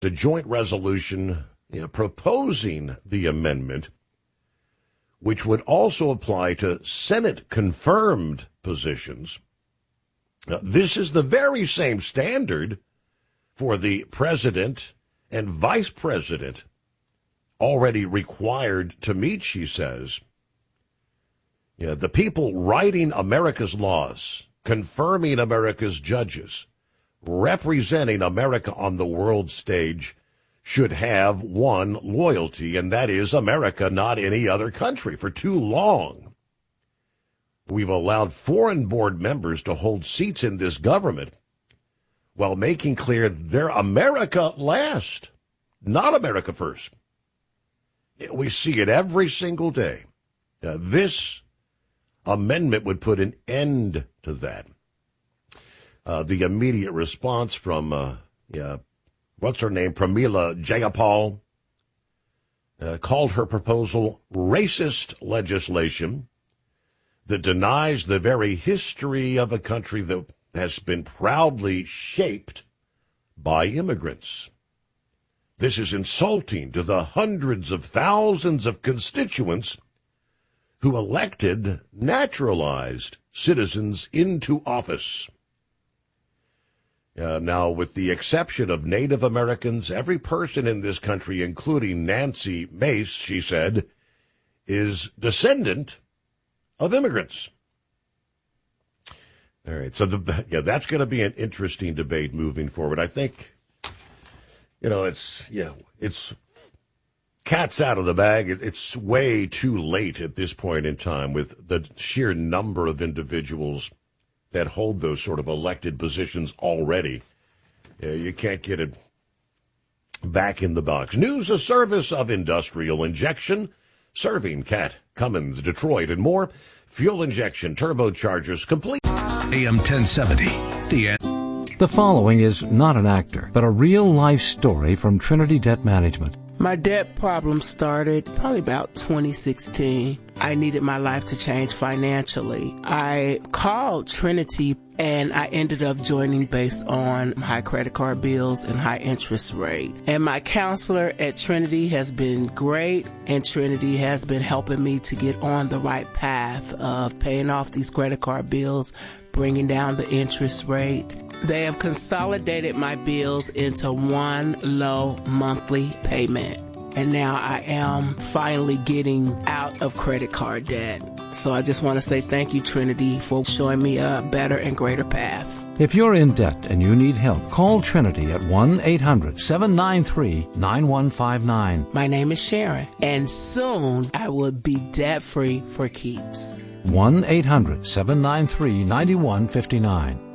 a joint resolution proposing the amendment, which would also apply to Senate-confirmed positions. This is the very same standard for the president and vice president already required to meet, she says. The people writing America's laws, confirming America's judges, representing America on the world stage should have one loyalty, and that is America, not any other country. For too long, we've allowed foreign board members to hold seats in this government while making clear they're America last, not America first. We see it every single day. This amendment would put an end to that. The immediate response from, what's her name, Pramila Jayapal, called her proposal racist legislation that denies the very history of a country that has been proudly shaped by immigrants. This is insulting to the hundreds of thousands of constituents who elected naturalized citizens into office. Now, with the exception of Native Americans, every person in this country, including Nancy Mace, she said, is descendant of immigrants. All right, so that's going to be an interesting debate moving forward. I think, it's cat's out of the bag. It's way too late at this point in time with the sheer number of individuals that hold those sort of elected positions already. You can't get it back in the box. News, a service of Industrial Injection, serving Cat, Cummins, Detroit, and more. Fuel injection, turbochargers, complete. AM 1070, The following is not an actor, but a real-life story from Trinity Debt Management. My debt problem started probably about 2016. I needed my life to change financially. I called Trinity and I ended up joining based on high credit card bills and high interest rate. And my counselor at Trinity has been great, and Trinity has been helping me to get on the right path of paying off these credit card bills, bringing down the interest rate. They have consolidated my bills into one low monthly payment. And now I am finally getting out of credit card debt. So I just want to say thank you, Trinity, for showing me a better and greater path. If you're in debt and you need help, call Trinity at 1-800-793-9159. My name is Sharon, and soon I will be debt-free for keeps. 1-800-793-9159.